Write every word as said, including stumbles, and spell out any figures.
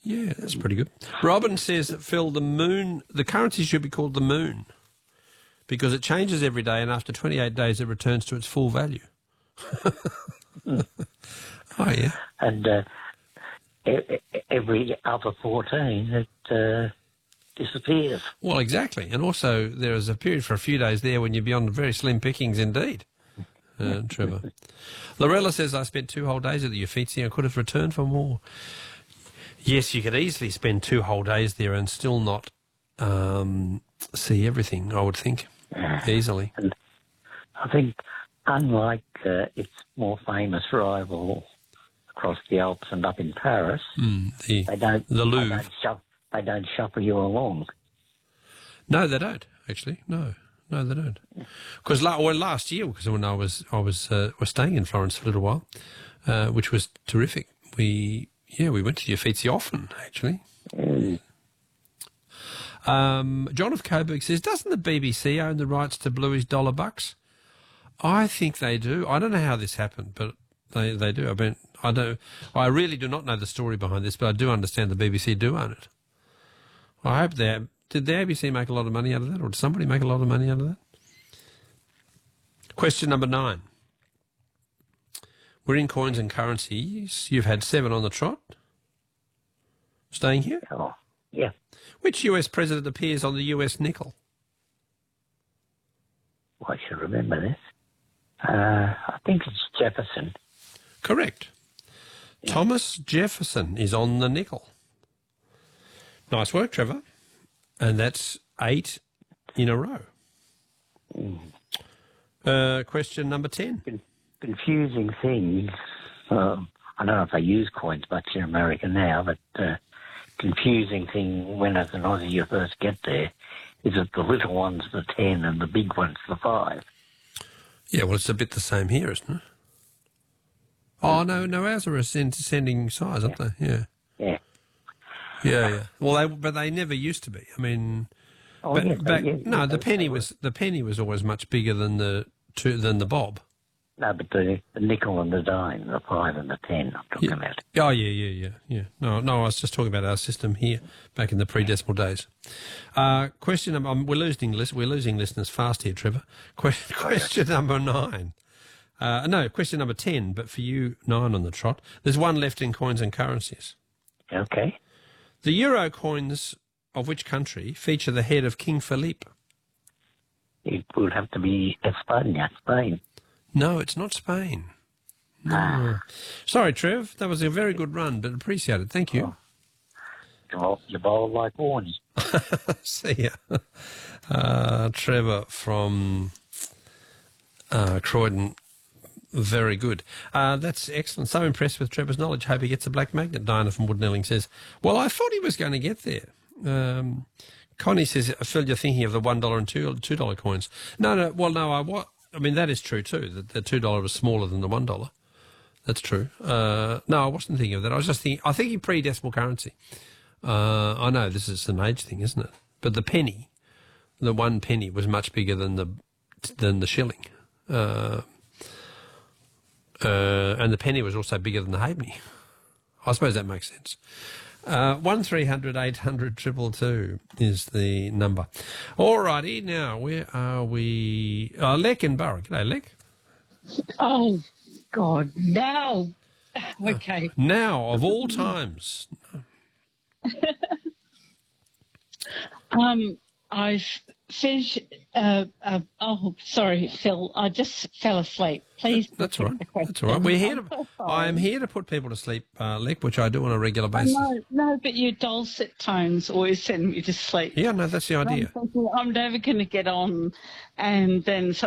Yeah, that's pretty good. Robin says that, Phil, the moon, the currency should be called the moon because it changes every day and after twenty-eight days it returns to its full value. mm. Oh, yeah. And uh, e- every other fourteen, it uh, disappears. Well, exactly. And also there is a period for a few days there when you're beyond very slim pickings indeed, uh, Trevor. Lorella says, I spent two whole days at the Uffizi and could have returned for more. Yes, you could easily spend two whole days there and still not um, see everything, I would think, Yeah. easily. And I think, unlike uh, its more famous rival across the Alps and up in Paris, Mm, the, they don't the Louvre. They don't, shuff, they don't shuffle you along. No, they don't, actually. No, no, they don't. Because la- well, last year, because when I was I was uh, was staying in Florence for a little while, uh, which was terrific. We yeah we went to the Uffizi often, actually. Mm. Um, John of Coburg says, doesn't the B B C own the rights to Bluey's Dollar Bucks? I think they do. I don't know how this happened, but they, they do. I mean, I don't. I really do not know the story behind this, but I do understand the B B C do own it. I hope they did. The A B C make a lot of money out of that, or did somebody make a lot of money out of that? Question number nine. We're in coins and currencies. You've had seven on the trot. Staying here. Oh, yeah. Which U S president appears on the U S nickel? Well, I should remember this. Uh, I think it's Jefferson. Correct. Yeah. Thomas Jefferson is on the nickel. Nice work, Trevor. And that's eight in a row. Mm. Uh, question number ten. Con- confusing things. Um, I don't know if they use coins much in America now, but uh, confusing thing when as an Aussie you first get there is that the little one's the ten and the big one's the five. Yeah, well, it's a bit the same here, isn't it? Oh, no, no, ours are ascending size, aren't Yeah. they? Yeah. Yeah. Yeah, yeah. Well, they, but they never used to be. I mean, Oh, but, yes, back, yes, no, yes, the they- penny they were. was the penny was always much bigger than the two, than the bob. No, but the, the nickel and the dime, the five and the ten I'm talking Yeah. about. Oh, yeah, yeah, yeah, yeah. No, no, I was just talking about our system here back in the pre-decimal days. Uh, question number, um, we're losing list, we're losing listeners fast here, Trevor. Que- question number nine. Uh, no, question number ten, but for you, nine on the trot. There's one left in coins and currencies. Okay. The euro coins of which country feature the head of King Philippe? It would have to be España, Spain. No, it's not Spain. No. Ah. Sorry, Trev. That was a very good run, but appreciate it. Thank you. Oh. You bowled like Warney. See ya. Uh, Trevor from uh, Croydon. Very good. Uh, that's excellent. So impressed with Trevor's knowledge. Hope he gets a black magnet. Diana from Woodnelling says, well, I thought he was going to get there. Um, Connie says, Phil, you're thinking of the one dollar and two dollar coins. No, no. Well, no, I what? I mean, that is true too, that the two dollar was smaller than the one dollar. That's true. Uh, no, I wasn't thinking of that. I was just thinking, I thinking pre-decimal currency. Uh, I know this is an age thing, isn't it? But the penny, the one penny was much bigger than the than the shilling. Uh, uh, and the penny was also bigger than the halfpenny. I suppose that makes sense. Uh, one three hundred eight hundred triple two is the number. All righty, now where are we? Uh, Lek in Borough. G'day, Lek. Oh, God, now. Okay. Now, of all times. Um, I've finished. Uh, uh, oh, sorry, Phil. I just fell asleep. Please. That's all right. repeat the question. That's all right. We're here to. I'm so sorry. I am here to put people to sleep, uh, Lek, which I do on a regular Oh, basis. no, no, but your dulcet tones always send me to sleep. Yeah, no, that's the idea. I'm, thinking, I'm never going to get on, and then